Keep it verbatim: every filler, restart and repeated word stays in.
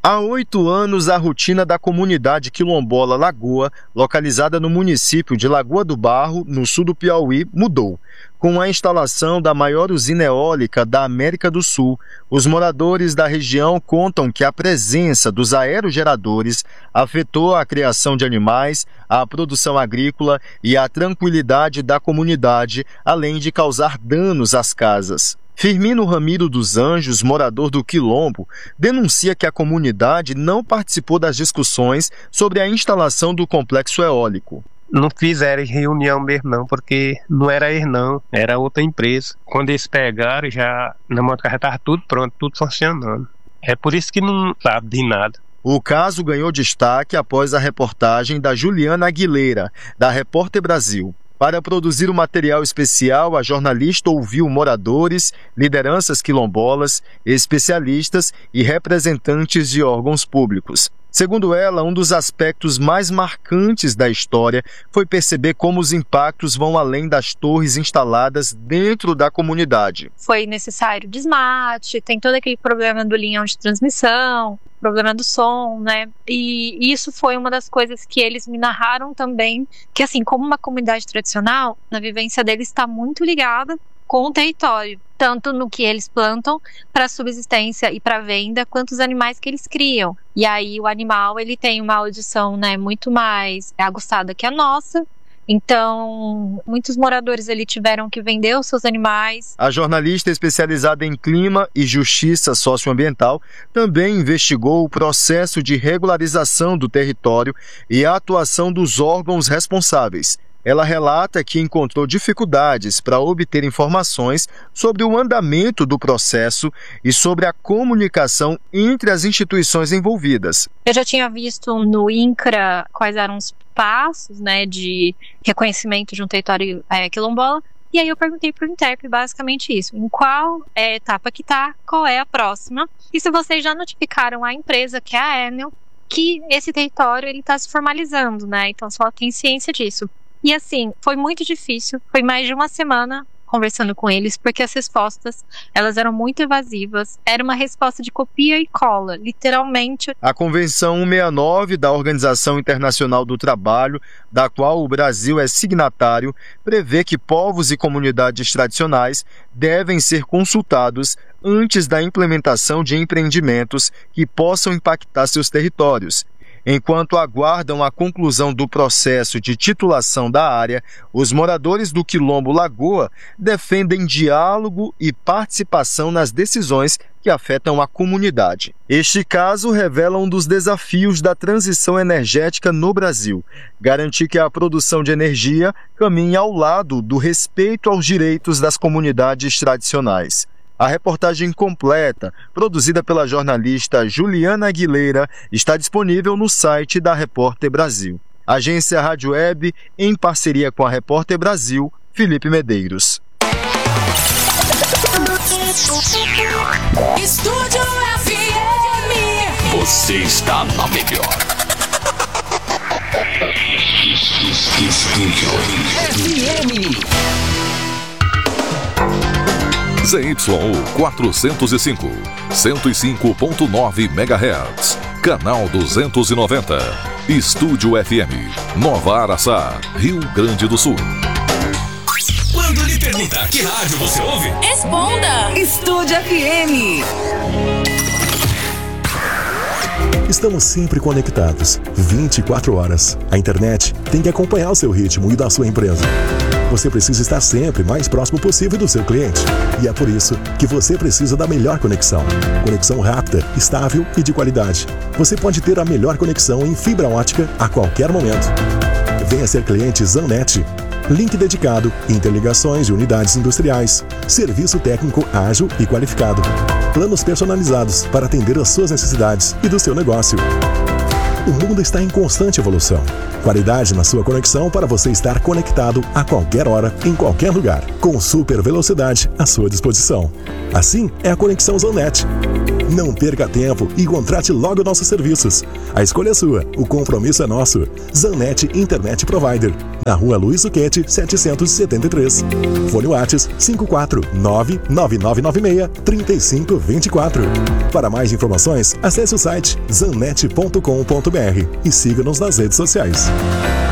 Há oito anos, a rotina da comunidade quilombola Lagoa, localizada no município de Lagoa do Barro, no sul do Piauí, mudou. Com a instalação da maior usina eólica da América do Sul, os moradores da região contam que a presença dos aerogeradores afetou a criação de animais, a produção agrícola e a tranquilidade da comunidade, além de causar danos às casas. Firmino Ramiro dos Anjos, morador do Quilombo, denuncia que a comunidade não participou das discussões sobre a instalação do complexo eólico. Não fizeram reunião mesmo não, porque não era eles não, era outra empresa. Quando eles pegaram, já na moto já estava tudo pronto, tudo funcionando. É por isso que não sabe de nada. O caso ganhou destaque após a reportagem da Juliana Aguilera, da Repórter Brasil. Para produzir o material especial, a jornalista ouviu moradores, lideranças quilombolas, especialistas e representantes de órgãos públicos. Segundo ela, um dos aspectos mais marcantes da história foi perceber como os impactos vão além das torres instaladas dentro da comunidade. Foi necessário desmate, tem todo aquele problema do linhão de transmissão, problema do som, né? E isso foi uma das coisas que eles me narraram também, que assim, como uma comunidade tradicional, a vivência deles está muito ligada com o território, tanto no que eles plantam para subsistência e para venda, quanto os animais que eles criam. E aí o animal, ele tem uma audição, né, muito mais aguçada que a nossa. Então, muitos moradores ali tiveram que vender os seus animais. A jornalista especializada em clima e justiça socioambiental também investigou o processo de regularização do território e a atuação dos órgãos responsáveis. Ela relata que encontrou dificuldades para obter informações sobre o andamento do processo e sobre a comunicação entre as instituições envolvidas. Eu já tinha visto no INCRA quais eram os passos, né, de reconhecimento de um território é, quilombola, e aí eu perguntei para o intérprete basicamente isso: em qual é a etapa que está, qual é a próxima, e se vocês já notificaram a empresa, que é a Enel, que esse território está se formalizando, né? Então só tem ciência disso. E assim, foi muito difícil, foi mais de uma semana conversando com eles, porque as respostas, elas eram muito evasivas, era uma resposta de copia e cola, literalmente. A Convenção cento e sessenta e nove da Organização Internacional do Trabalho, da qual o Brasil é signatário, prevê que povos e comunidades tradicionais devem ser consultados antes da implementação de empreendimentos que possam impactar seus territórios. Enquanto aguardam a conclusão do processo de titulação da área, os moradores do Quilombo Lagoa defendem diálogo e participação nas decisões que afetam a comunidade. Este caso revela um dos desafios da transição energética no Brasil: garantir que a produção de energia caminhe ao lado do respeito aos direitos das comunidades tradicionais. A reportagem completa, produzida pela jornalista Juliana Aguilera, está disponível no site da Repórter Brasil. Agência Rádio Web, em parceria com a Repórter Brasil, Felipe Medeiros. Estúdio F M. Você está na melhor. Estúdio F M. Z Y U quatrocentos e cinco, cento e cinco ponto nove megahertz, canal duzentos e noventa, Estúdio F M, Nova Araçá, Rio Grande do Sul. Quando lhe perguntar que rádio você ouve, responda! Estúdio F M. Estamos sempre conectados, vinte e quatro horas. A internet tem que acompanhar o seu ritmo e da sua empresa. Você precisa estar sempre mais próximo possível do seu cliente. E é por isso que você precisa da melhor conexão. Conexão rápida, estável e de qualidade. Você pode ter a melhor conexão em fibra ótica a qualquer momento. Venha ser cliente Zanet. Link dedicado, interligações de unidades industriais, serviço técnico ágil e qualificado. Planos personalizados para atender às suas necessidades e do seu negócio. O mundo está em constante evolução. Qualidade na sua conexão para você estar conectado a qualquer hora, em qualquer lugar, com super velocidade à sua disposição. Assim é a Conexão Zanet. Não perca tempo e contrate logo nossos serviços. A escolha é sua, o compromisso é nosso. Zanetti Internet Provider, na rua Luiz Suquete, setecentos e setenta e três. Fone WhatsApp cinco quatro nove nove nove nove seis três cinco dois quatro. Para mais informações, acesse o site zanetti ponto com ponto br e siga-nos nas redes sociais.